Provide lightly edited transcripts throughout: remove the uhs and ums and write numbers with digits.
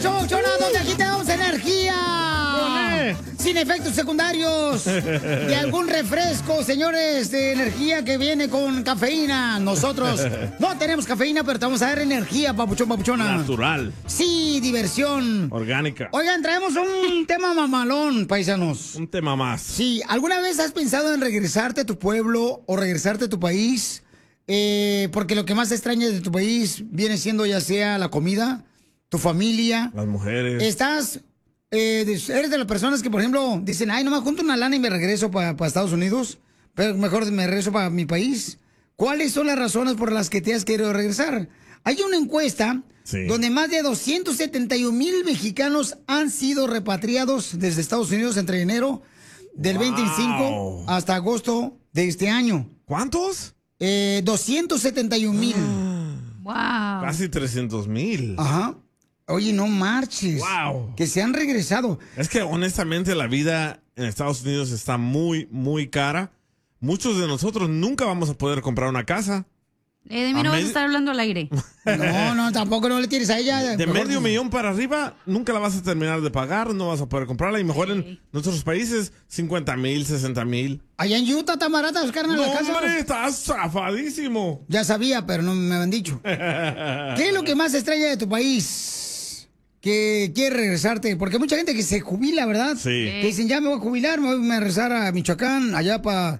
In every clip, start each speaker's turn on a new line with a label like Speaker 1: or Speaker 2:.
Speaker 1: Papuchona, donde aquí te damos energía. Sin efectos secundarios de algún refresco, señores, de energía que viene con cafeína. Nosotros no tenemos cafeína, pero te vamos a dar energía, Papuchón, Papuchona.
Speaker 2: Natural.
Speaker 1: Sí, diversión.
Speaker 2: Orgánica.
Speaker 1: Oigan, traemos un tema mamalón, paisanos.
Speaker 2: Un tema más.
Speaker 1: Sí, ¿alguna vez has pensado en regresarte a tu pueblo o regresarte a tu país? Porque lo que más extraña de tu país viene siendo ya sea la comida, tu familia.
Speaker 2: Las mujeres.
Speaker 1: Eres de las personas que, por ejemplo, dicen, ay, nomás junto una lana y me regreso para Estados Unidos, pero mejor me regreso para mi país. ¿Cuáles son las razones por las que te has querido regresar? Hay una encuesta donde más de 271,000 mexicanos han sido repatriados desde Estados Unidos entre enero del 2025 hasta agosto de este año.
Speaker 2: ¿Cuántos?
Speaker 1: 271,000.
Speaker 3: Wow.
Speaker 2: Casi 300,000.
Speaker 1: Ajá. Oye, no marches.
Speaker 2: Wow.
Speaker 1: Que se han regresado.
Speaker 2: Es que honestamente la vida en Estados Unidos está muy, muy cara. Muchos de nosotros nunca vamos a poder comprar una casa.
Speaker 3: De mí no vas a estar hablando al aire.
Speaker 1: No, tampoco no le tires a ella.
Speaker 2: De medio millón para arriba, nunca la vas a terminar de pagar, no vas a poder comprarla. Y mejor en nuestros países, 50,000, 60,000.
Speaker 1: Allá en Utah está barata las carnes
Speaker 2: No,
Speaker 1: en la casa.
Speaker 2: hombre, estás zafadísimo.
Speaker 1: Ya sabía, pero no me habían dicho. ¿Qué es lo que más extraña de tu país? Que quiere regresarte. Porque hay mucha gente que se jubila, ¿verdad?
Speaker 2: Sí.
Speaker 1: Que dicen, ya me voy a jubilar, me voy a regresar a Michoacán, allá para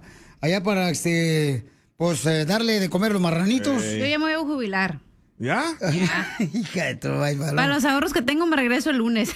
Speaker 1: darle de comer los marranitos.
Speaker 3: Yo ya me voy a jubilar.
Speaker 2: ¿Ya?
Speaker 1: Hija de tu ay, balón.
Speaker 3: Para los ahorros que tengo me regreso el lunes.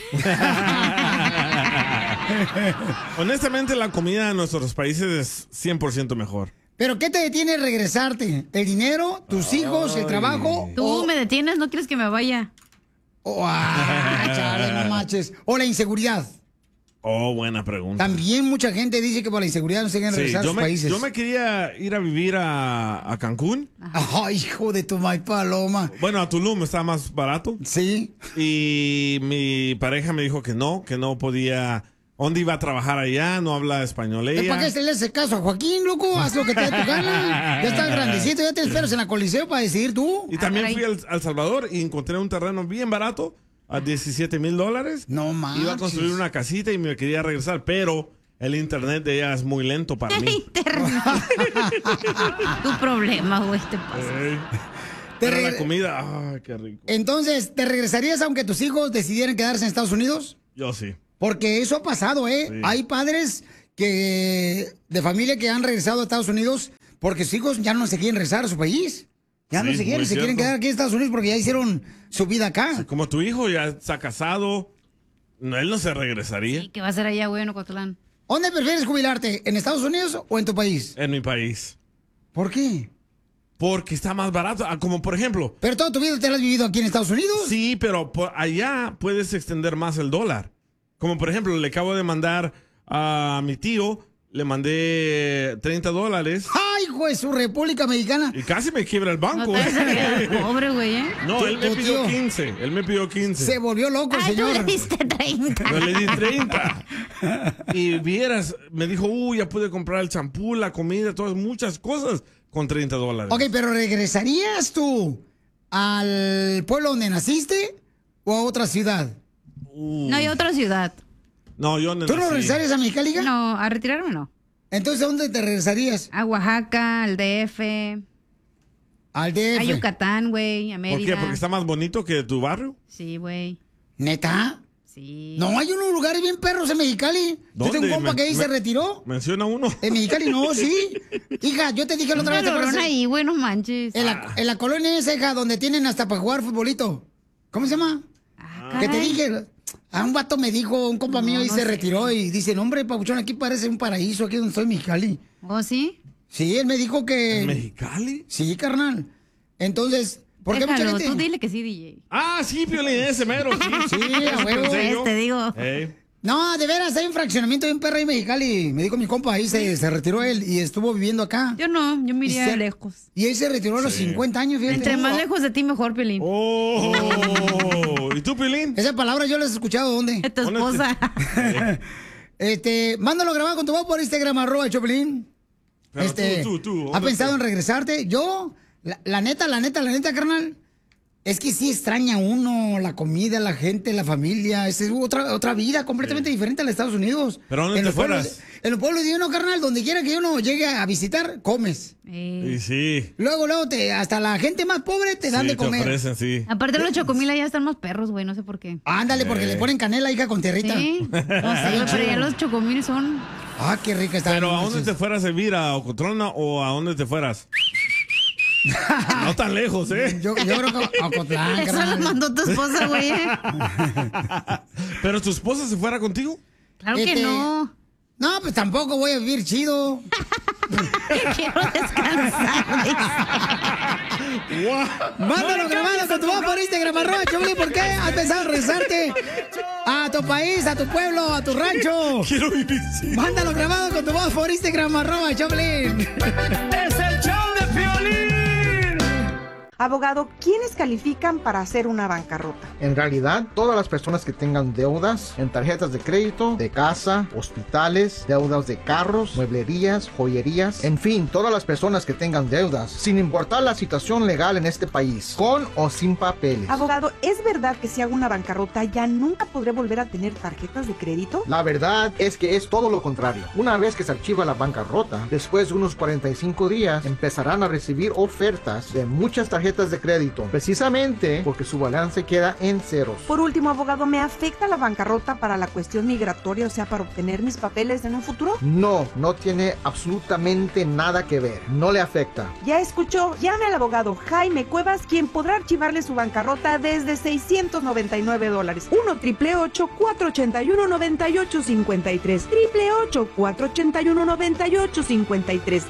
Speaker 2: Honestamente, la comida en nuestros países es 100% mejor.
Speaker 1: ¿Pero qué te detiene regresarte? ¿El dinero? ¿Tus hijos? ¿El trabajo?
Speaker 3: Tú me detienes, no quieres que me vaya.
Speaker 1: Chale, no manches. ¿O la inseguridad?
Speaker 2: Oh, buena pregunta.
Speaker 1: También mucha gente dice que por la inseguridad no se quieren regresar a sus países.
Speaker 2: Yo me quería ir a vivir a Cancún.
Speaker 1: Ay, hijo de tu may paloma.
Speaker 2: Bueno, a Tulum está más barato.
Speaker 1: Sí.
Speaker 2: Y mi pareja me dijo que no podía. ¿Dónde iba a trabajar allá? No habla español ella.
Speaker 1: ¿Para qué se le hace caso a Joaquín, loco? Haz lo que te dé tu gana. Ya estás grandecito, ya te esperas en la Coliseo para decidir tú.
Speaker 2: Y también fui al Salvador y encontré un terreno bien barato a $17,000.
Speaker 1: No manches.
Speaker 2: Iba a construir una casita y me quería regresar, pero el internet de ella es muy lento para mí.
Speaker 3: Tu problema, güey, te pasa.
Speaker 2: Pero la comida, ay, qué rico.
Speaker 1: Entonces, ¿te regresarías aunque tus hijos decidieran quedarse en Estados Unidos?
Speaker 2: Yo sí.
Speaker 1: Porque eso ha pasado, ¿eh? Sí. Hay padres de familia que han regresado a Estados Unidos porque sus hijos ya no se quieren regresar a su país. Ya no se quieren, se quieren quedar aquí en Estados Unidos porque ya hicieron su vida acá.
Speaker 2: Sí, como tu hijo ya está casado, él no se regresaría.
Speaker 3: ¿Y qué va a hacer allá, güey, en Ocotlán?
Speaker 1: ¿Dónde prefieres jubilarte? ¿En Estados Unidos o en tu país?
Speaker 2: En mi país.
Speaker 1: ¿Por qué?
Speaker 2: Porque está más barato, como por ejemplo.
Speaker 1: ¿Pero toda tu vida te la has vivido aquí en Estados Unidos?
Speaker 2: Sí, pero allá puedes extender más el dólar. Como por ejemplo, le acabo de mandar a mi tío, le mandé $30.
Speaker 1: ¡Ay, hijo de su República Mexicana!
Speaker 2: Y casi me quiebra el banco.
Speaker 3: No pobre, güey, ¿eh?
Speaker 2: No, él me pidió 15. Él me pidió 15.
Speaker 1: Se volvió loco el señor.
Speaker 3: Tú le diste 30.
Speaker 2: Yo le di 30. Y vieras, me dijo, ya pude comprar el champú, la comida, todas muchas cosas con $30.
Speaker 1: Ok, pero ¿regresarías tú al pueblo donde naciste o a otra ciudad?
Speaker 3: No hay otra ciudad.
Speaker 2: No, yo no.
Speaker 1: ¿Tú no regresarías a Mexicali?
Speaker 3: No, a retirarme no.
Speaker 1: Entonces, ¿a dónde te regresarías?
Speaker 3: A Oaxaca, al DF.
Speaker 1: Al DF.
Speaker 3: A Yucatán, güey, a Mérida.
Speaker 2: ¿Por qué? ¿Porque está más bonito que tu barrio?
Speaker 3: Sí, güey.
Speaker 1: ¿Neta?
Speaker 3: Sí.
Speaker 1: No, hay unos lugares bien perros en Mexicali. Yo tengo un compa que ahí se retiró.
Speaker 2: Menciona uno.
Speaker 1: En Mexicali no, sí. Hija, yo te dije la otra vez.
Speaker 3: ¿Te ahí, güey, no manches.
Speaker 1: En la colonia esa, hija, donde tienen hasta para jugar futbolito. ¿Cómo se llama? Que te dije, a un vato me dijo, un compa mío, y se retiró y dice, no, hombre, Papuchón, aquí parece un paraíso, aquí donde estoy en Mexicali.
Speaker 3: ¿Oh, sí?
Speaker 1: Sí, él me dijo que...
Speaker 2: ¿En Mexicali?
Speaker 1: Sí, carnal. Entonces, ¿por qué mucha gente...?
Speaker 3: Tú dile que sí, DJ.
Speaker 2: Ah, sí, Piolín, ese mero.
Speaker 1: Sí, a huevo.
Speaker 3: Te digo.
Speaker 2: Hey.
Speaker 1: No, de veras, hay un fraccionamiento de un perro ahí en Mexicali. Me dijo mi compa, ahí se retiró él y estuvo viviendo acá.
Speaker 3: Yo no, yo me iría lejos.
Speaker 1: Y él se retiró a los 50 años, fíjate.
Speaker 3: Entre más lejos de ti, mejor, Piolín.
Speaker 2: Oh. ¿Y tú, Piolín?
Speaker 1: Esa palabra yo la he escuchado, ¿dónde?
Speaker 3: De tu esposa.
Speaker 1: Mándalo grabar con tu voz por Instagram, @Chopelín.
Speaker 2: Pero tú,
Speaker 1: ¿Ha pensado en regresarte? Yo, la neta, carnal, Es que sí extraña uno la comida, la gente, la familia. Es otra vida completamente diferente a los Estados Unidos.
Speaker 2: ¿Pero dónde te fueras?
Speaker 1: En los pueblos de uno, carnal, donde quiera que uno llegue a visitar, comes.
Speaker 2: Y sí.
Speaker 1: Luego, hasta la gente más pobre te dan de comer.
Speaker 2: Te ofrecen, sí.
Speaker 3: Aparte los chocomil ya están más perros, güey, no sé por qué.
Speaker 1: Ándale, porque le ponen canela, hija, con tierrita.
Speaker 3: Sí, no sé, pero ya los chocomil son...
Speaker 1: Ah, qué rica está.
Speaker 2: Pero ¿a dónde te fueras a vivir? ¿A Ocotlán o a dónde te fueras? No tan lejos, ¿eh?
Speaker 1: Yo creo que a Ocotlán,
Speaker 3: Eso lo mandó tu esposa, güey.
Speaker 2: ¿Pero tu esposa se fuera contigo?
Speaker 3: Claro que no.
Speaker 1: No, pues tampoco voy a vivir chido.
Speaker 3: Quiero descansar.
Speaker 1: Mándalo grabado con tu voz por Instagram, @Choplin. ¿Por qué has pensado regresarte a tu país, a tu pueblo, a tu rancho?
Speaker 2: Quiero vivir chido.
Speaker 1: Mándalo grabado con tu voz por Instagram, @Choplin.
Speaker 4: ¡Es el show de Piolín!
Speaker 5: Abogado, ¿quiénes califican para hacer una bancarrota?
Speaker 6: En realidad, todas las personas que tengan deudas en tarjetas de crédito, de casa, hospitales, deudas de carros, mueblerías, joyerías, en fin, todas las personas que tengan deudas, sin importar la situación legal en este país, con o sin papeles.
Speaker 5: Abogado, ¿es verdad que si hago una bancarrota ya nunca podré volver a tener tarjetas de crédito?
Speaker 6: La verdad es que es todo lo contrario. Una vez que se archiva la bancarrota, después de unos 45 días, empezarán a recibir ofertas de muchas tarjetas de crédito, precisamente porque su balance queda en ceros.
Speaker 5: Por último, abogado, ¿me afecta la bancarrota para la cuestión migratoria, o sea, para obtener mis papeles en un futuro?
Speaker 6: No tiene absolutamente nada que ver. No le afecta.
Speaker 5: Ya escuchó, llame al abogado Jaime Cuevas, quien podrá archivarle su bancarrota desde $699. 1-888-481-9853. 888-481-9853.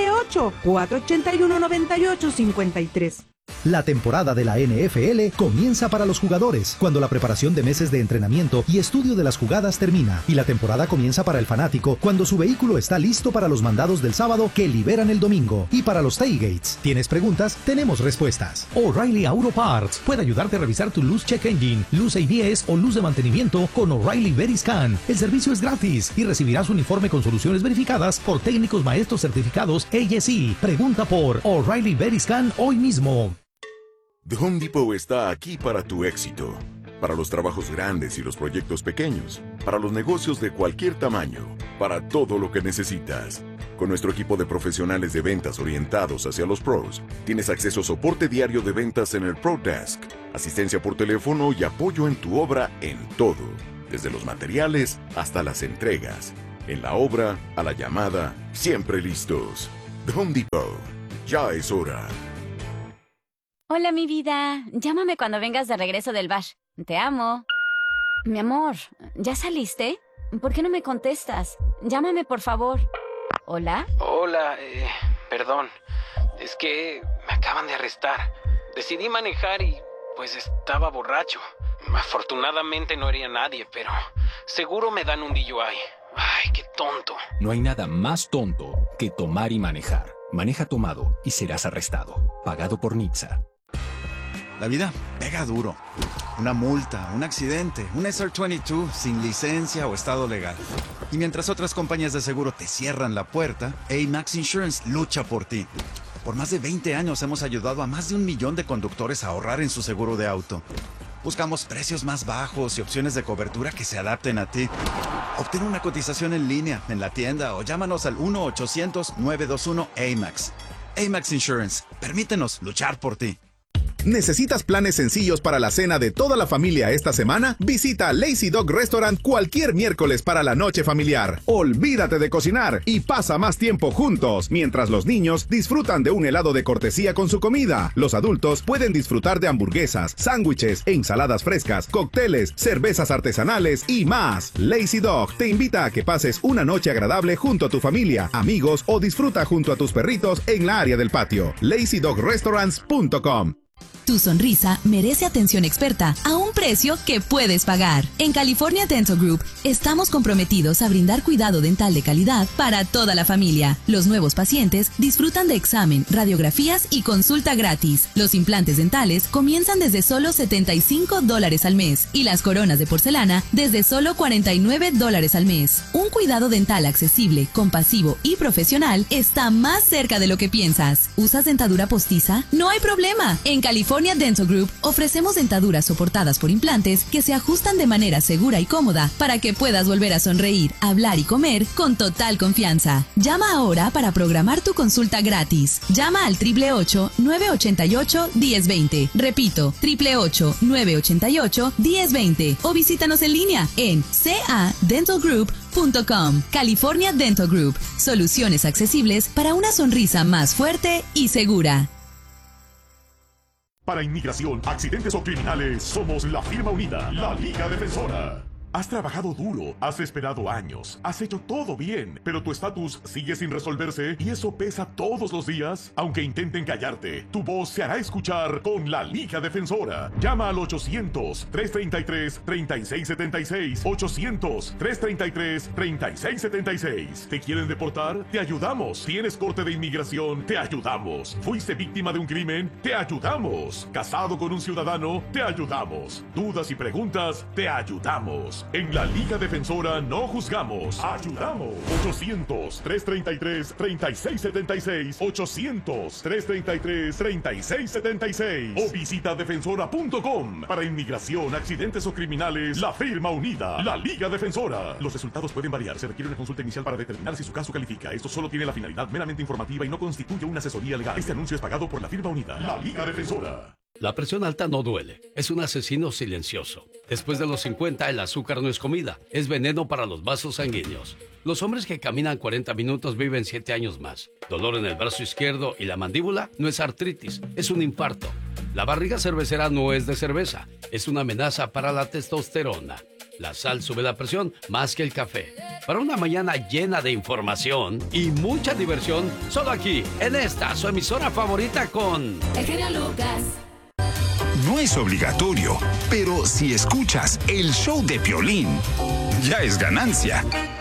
Speaker 5: 888-481-9853.
Speaker 7: La temporada de la NFL comienza para los jugadores, cuando la preparación de meses de entrenamiento y estudio de las jugadas termina, y la temporada comienza para el fanático, cuando su vehículo está listo para los mandados del sábado que liberan el domingo, y para los tailgates. ¿Tienes preguntas? Tenemos respuestas. O'Reilly Auto Parts puede ayudarte a revisar tu luz check engine, luz ABS o luz de mantenimiento con O'Reilly Veriscan. El servicio es gratis y recibirás un informe con soluciones verificadas por técnicos maestros certificados ASE. Pregunta por O'Reilly Veriscan hoy mismo.
Speaker 8: The Home Depot está aquí para tu éxito, para los trabajos grandes y los proyectos pequeños, para los negocios de cualquier tamaño, para todo lo que necesitas. Con nuestro equipo de profesionales de ventas orientados hacia los pros, tienes acceso a soporte diario de ventas en el Pro Desk, asistencia por teléfono y apoyo en tu obra en todo, desde los materiales hasta las entregas. En la obra, a la llamada, siempre listos. The Home Depot. Ya es hora.
Speaker 9: Hola, mi vida. Llámame cuando vengas de regreso del bash. Te amo. Mi amor, ¿ya saliste? ¿Por qué no me contestas? Llámame, por favor. ¿Hola?
Speaker 10: Hola, perdón. Es que me acaban de arrestar. Decidí manejar y, pues, estaba borracho. Afortunadamente no hería a nadie, pero seguro me dan un DUI. Ay, qué tonto.
Speaker 11: No hay nada más tonto que tomar y manejar. Maneja tomado y serás arrestado. Pagado por NHTSA.
Speaker 12: La vida pega duro. Una multa, un accidente, un SR22 sin licencia o estado legal. Y mientras otras compañías de seguro te cierran la puerta, AMAX Insurance lucha por ti. Por más de 20 años hemos ayudado a más de 1 millón de conductores a ahorrar en su seguro de auto. Buscamos precios más bajos y opciones de cobertura que se adapten a ti. Obtén una cotización en línea, en la tienda o llámanos al 1-800-921-AMAX. AMAX Insurance. Permítenos luchar por ti.
Speaker 13: ¿Necesitas planes sencillos para la cena de toda la familia esta semana? Visita Lazy Dog Restaurant cualquier miércoles para la noche familiar. Olvídate de cocinar y pasa más tiempo juntos, mientras los niños disfrutan de un helado de cortesía con su comida. Los adultos pueden disfrutar de hamburguesas, sándwiches, ensaladas frescas, cócteles, cervezas artesanales y más. Lazy Dog te invita a que pases una noche agradable junto a tu familia, amigos o disfruta junto a tus perritos en la área del patio. LazyDogRestaurants.com.
Speaker 14: Tu sonrisa merece atención experta a un precio que puedes pagar. En California Dental Group estamos comprometidos a brindar cuidado dental de calidad para toda la familia. Los nuevos pacientes disfrutan de examen, radiografías y consulta gratis. Los implantes dentales comienzan desde solo $75 al mes y las coronas de porcelana desde solo $49 al mes. Un cuidado dental accesible, compasivo y profesional está más cerca de lo que piensas. ¿Usas dentadura postiza? No hay problema. En California California Dental Group ofrecemos dentaduras soportadas por implantes que se ajustan de manera segura y cómoda para que puedas volver a sonreír, hablar y comer con total confianza. Llama ahora para programar tu consulta gratis. Llama al 888-988-1020. Repito, 888-988-1020 o visítanos en línea en cadentalgroup.com. California Dental Group. Soluciones accesibles para una sonrisa más fuerte y segura.
Speaker 15: Para inmigración, accidentes o criminales, somos la firma unida, la Liga Defensora. Has trabajado duro, has esperado años, has hecho todo bien, pero tu estatus sigue sin resolverse y eso pesa todos los días. Aunque intenten callarte, tu voz se hará escuchar con la Liga Defensora. Llama al 800-333-3676. 800-333-3676. ¿Te quieren deportar? Te ayudamos. ¿Tienes corte de inmigración? Te ayudamos. ¿Fuiste víctima de un crimen? Te ayudamos. ¿Casado con un ciudadano? Te ayudamos. ¿Dudas y preguntas? Te ayudamos. En la Liga Defensora no juzgamos, ayudamos. 800-333-3676. 800-333-3676. O visita defensora.com. Para inmigración, accidentes o criminales, la firma unida, la Liga Defensora. Los resultados pueden variar. Se requiere una consulta inicial para determinar si su caso califica. Esto solo tiene la finalidad meramente informativa y no constituye una asesoría legal. Este anuncio es pagado por la firma unida, la Liga Defensora.
Speaker 16: La presión alta no duele, es un asesino silencioso. Después de los 50, el azúcar no es comida, es veneno para los vasos sanguíneos. Los hombres que caminan 40 minutos viven 7 años más. Dolor en el brazo izquierdo y la mandíbula no es artritis, es un infarto. La barriga cervecera no es de cerveza, es una amenaza para la testosterona. La sal sube la presión más que el café. Para una mañana llena de información y mucha diversión, solo aquí, en esta, su emisora favorita con...
Speaker 17: El genio Lucas.
Speaker 18: No es obligatorio, pero si escuchas el show de Piolín, ya es ganancia.